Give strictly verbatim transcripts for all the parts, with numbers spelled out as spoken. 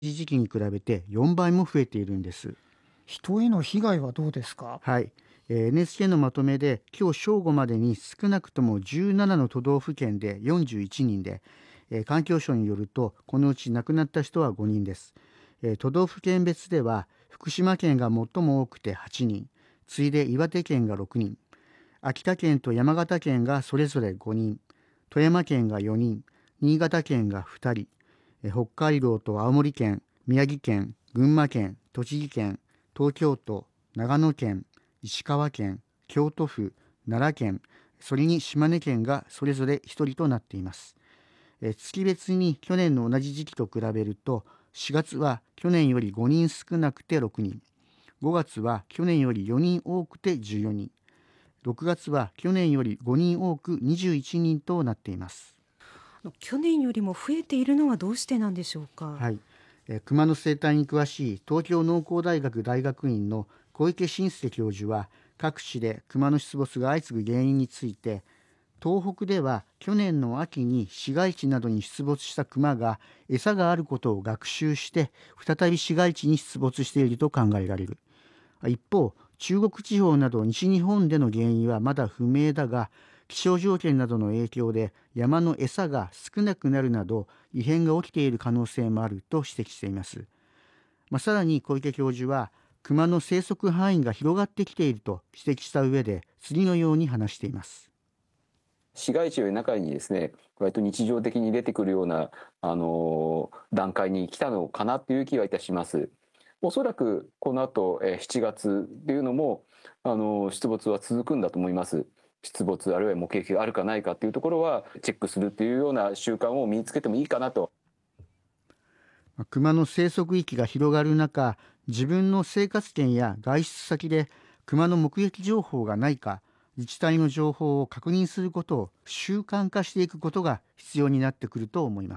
一時期に比べてよんばいも増えているんです。 人への被害はどうですか？ はい、えー エヌエイチケー のまとめで今日正午までに少なくともじゅうななの都道府県でよんじゅういちにんで、えー環境省によるとこのうち亡くなった人はごにんです。えー都道府県別では福島県が最も多くてはちにん、次いで岩手県がろくにん、秋田県と山形県がそれぞれごにん、富山県がよにん、新潟県がふたり、えー北海道と青森県、宮城県、群馬県、栃木県、東京都、長野県、石川県、京都府、奈良県、それに島根県がそれぞれひとりとなっています。えー月別に去年の同じ時期と比べると、しがつは去年よりごにん少なくてろくにん、ごがつは去年よりよにん多くてじゅうよにん、ろくがつは去年よりごにん多くにじゅういちにんとなっています。 去年よりも増えているのはどうしてなんでしょうか？ はい、えー熊の生態に詳しい東京農工大学大学院の小池伸介教授は、各地で熊の出没が相次ぐ原因について、東北では去年の秋に市街地などに出没した熊が餌があることを学習して再び市街地に出没していると考えられる。一方、中国地方など西日本での原因はまだ不明だが、気象条件などの影響で山の餌が少なくなるなど異変が起きている可能性もあると指摘しています。まあ、さらに小池教授は、熊の生息範囲が広がってきていると指摘した上で次のように話しています。 市街地より中にですね、割と日常的に出てくるようなあの段階に来たのかなという気はいたします。おそらくこの後しちがつっていうのもあの出没は続くんだと思います。出没あるいは目撃があるかないかっていうところはチェックするっていうような習慣を身につけてもいいかなと。 熊の生息域が広がる中、自分の生活圏や外出先で熊の目撃情報がないか、自治体の情報を確認することを習慣化していくことが必要になってくると思います。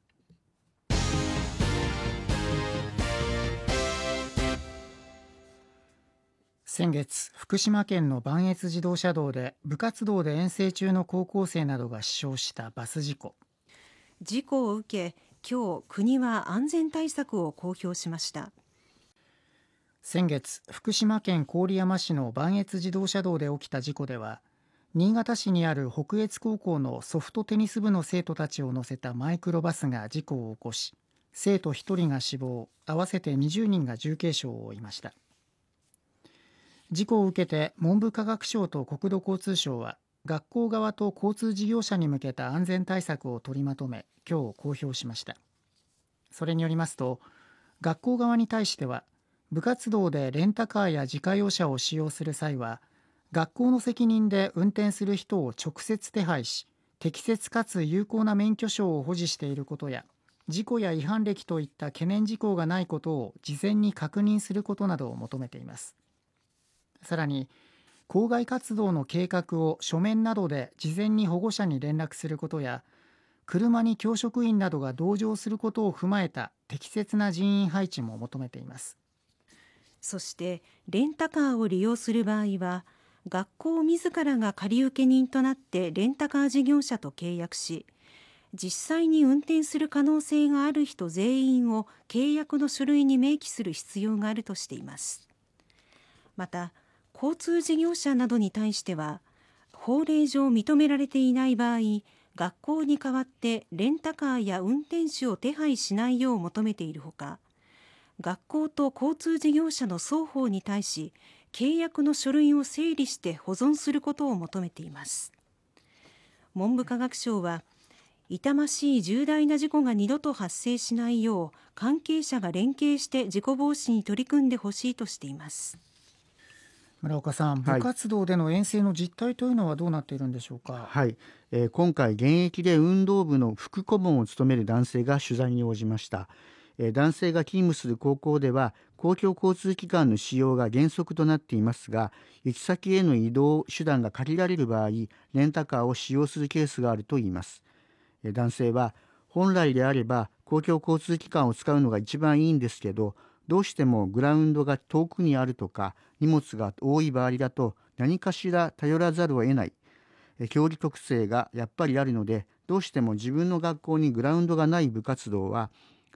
先月、福島県の磐越自動車道で部活動で遠征中の高校生などが死傷したバス事故。 事故を受け、今日国は安全対策を公表しました。 先月、福島県郡山市の磐越自動車道で起きた事故では、新潟市にある北越高校のソフトテニス部の生徒たちを乗せたマイクロバスが事故を起こし、生徒ひとりが死亡、合わせてにじゅうにんが重軽傷を負いました。事故を受けて文部科学省と国土交通省は、学校側と交通事業者に向けた安全対策を取りまとめ、今日公表しました。それによりますと、学校側に対しては、部活動でレンタカーや自家用車を使用する際は、学校の責任で運転する人を直接手配し、適切かつ有効な免許証を保持していることや、事故や違反歴といった懸念事項がないことを事前に確認することなどを求めています。さらに、校外活動の計画を書面などで事前に保護者に連絡することや、車に教職員などが同乗することを踏まえた適切な人員配置も求めています。 そしてレンタカーを利用する場合は、学校自らが借受人となってレンタカー事業者と契約し、実際に運転する可能性がある人全員を契約の書類に明記する必要があるとしています。また、交通事業者などに対しては、法令上認められていない場合、学校に代わってレンタカーや運転手を手配しないよう求めているほか、学校と交通事業者の双方に対し、契約の書類を整理して保存することを求めています。文部科学省は、痛ましい重大な事故が二度と発生しないよう、関係者が連携して事故防止に取り組んでほしいとしています。 村岡さん、部活動での遠征の実態というのはどうなっているんでしょうか。 はい、えー今回現役で運動部の副顧問を務める男性が取材に応じました。えー男性が勤務する高校では公共交通機関の使用が原則となっていますが、行き先への移動手段が限られる場合、レンタカーを使用するケースがあるといいます。えー男性は、本来であれば公共交通機関を使うのが一番いいんですけど、どうしてもグラウンドが遠くにあるとか荷物が多い場合だと何かしら頼らざるを得ない、え競技特性がやっぱりあるので、どうしても自分の学校にグラウンドがない部活動は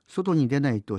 外に出ないと